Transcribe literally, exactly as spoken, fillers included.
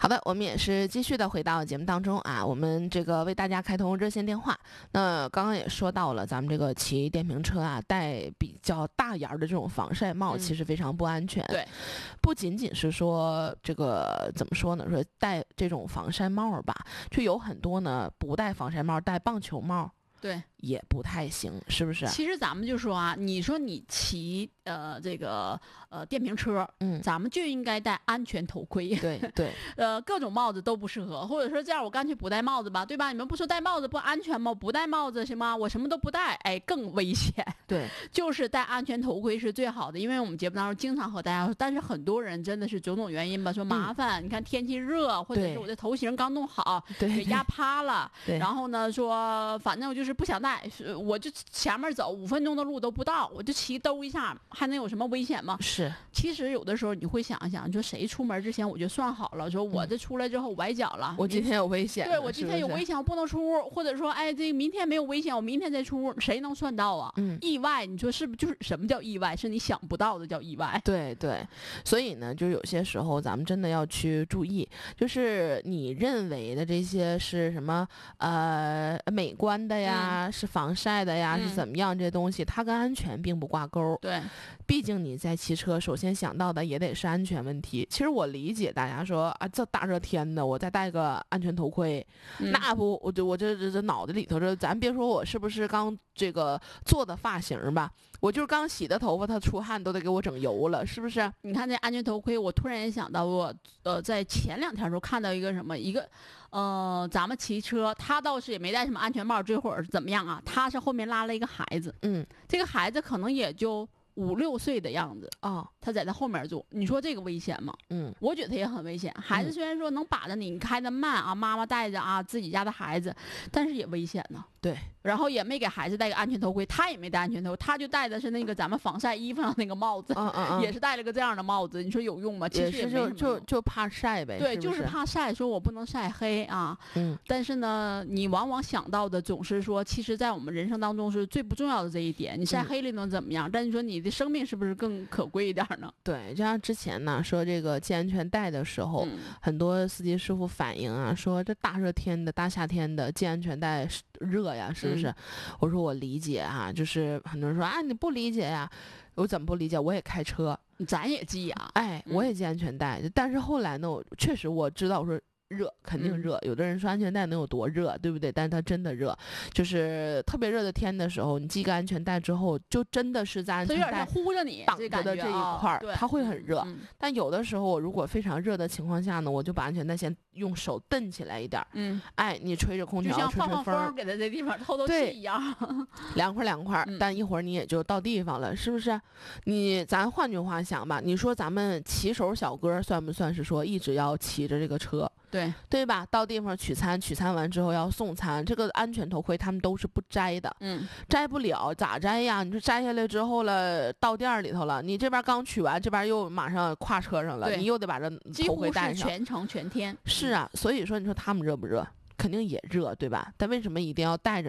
好的，我们也是继续的回到节目当中啊，我们这个为大家开通热线电话。那刚刚也说到了，咱们这个骑电瓶车啊，戴比较大檐的这种防晒帽，其实非常不安全。 嗯、对， 不仅仅是说这个怎么说呢，说戴这种防晒帽吧，就有很多呢不戴防晒帽，戴棒球帽。 对， 也不太行，是不是？ 其实咱们就说啊，你说你骑呃这个呃电瓶车， 嗯， 咱们就应该戴安全头盔。 对对， 呃，各种帽子都不适合，或者说这样，我干脆不戴帽子吧，对吧？你们不说戴帽子不安全吗？不戴帽子行吗？我什么都不戴，哎，更危险。 对， 就是戴安全头盔是最好的，因为我们节目当中经常和大家说，但是很多人真的是种种原因吧，说麻烦，嗯、你看天气热，或者是我的头型刚弄好，给压趴了，然后呢说反正就是不想戴，我就前面走五分钟的路都不到，我就骑兜一下，还能有什么危险吗？ 是， 其实有的时候你会想一想，你说谁出门之前我就算好了，说我这出来之后崴脚了， 嗯、我今天有危险， 对我今天有危险，我不能出，或者说哎这明天没有危险，我明天再出，谁能算到啊？ 嗯， 意外，你说是不是？就是什么叫意外？是你想不到的叫意外。 对对，所以呢，就有些时候咱们真的要去注意，就是你认为的这些是什么呃美观的呀，嗯、是防晒的呀，嗯、是怎么样？这些东西它跟安全并不挂钩。 对， 毕竟你在骑车，首先想到的也得是安全问题。其实我理解大家说啊，这大热天的，我再戴个安全头盔，嗯、那不，我就我这这这脑袋里头这，咱别说我是不是刚这个做的发型吧。我就是刚洗的头发，它出汗都得给我整油了，是不是？ 你看这安全头盔，我突然也想到我，呃，在前两天的时候看到一个什么，一个，呃，咱们骑车，他倒是也没戴什么安全帽，这会儿怎么样啊？他是后面拉了一个孩子， 嗯， 这个孩子可能也就五六岁的样子啊、哦， 他在他后面坐，你说这个危险吗？ 嗯， 我觉得他也很危险。孩子虽然说能把着你，你开得慢啊，妈妈带着啊自己家的孩子，但是也危险呢。 对， 然后也没给孩子戴个安全头盔，他也没戴安全头，他就戴的是那个咱们防晒衣服上那个帽子， 嗯嗯嗯， 也是戴了个这样的帽子。你说有用吗？其实也是就就就怕晒呗。 对， 是就是怕晒，说我不能晒黑啊。 嗯。 但是呢，你往往想到的总是说，其实，在我们人生当中是最不重要的这一点。你晒黑了能怎么样？嗯、但你说你的生命是不是更可贵一点呢？ 对，就像之前呢说这个系安全带的时候，嗯、很多司机师傅反映啊，说这大热天的大夏天的系安全带热呀，是不是？嗯、我说我理解啊，就是很多人说啊你不理解呀，我怎么不理解？我也开车， 咱也系啊， 哎，我也系安全带，嗯、但是后来呢，我确实我知道，我说。热肯定热、嗯，有的人说安全带能有多热，对不对？但是它真的热，就是特别热的天的时候，你系个安全带之后，就真的是在安全带呼着你挡着的这一块儿，它会很热。 嗯、 但有的时候，我如果非常热的情况下呢，我就把安全带先用手蹬起来一点， 嗯， 哎，你吹着空调， 就像吹吹风，给它这地方透透气一样， 凉快凉快。 嗯、 但一会儿你也就到地方了，是不是？你咱换句话想吧，你说咱们骑手小哥算不算是说一直要骑着这个车？ 对对吧？到地方取餐，取餐完之后要送餐，这个安全头盔他们都是不摘的， 嗯， 摘不了，咋摘呀？你说摘下来之后了，到店里头了，你这边刚取完，这边又马上跨车上了，你又得把这头盔戴上， 几乎是全程全天。 是啊，所以说你说他们热不热？肯定也热，对吧？但为什么一定要戴着